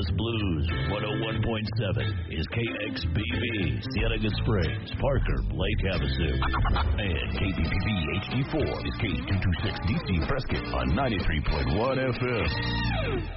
Dallas Blues 101.7 is KXBB, Cienega Springs, Parker, Lake Havasu. And KBPB HD4 is K226DC Prescott on 93.1 FM.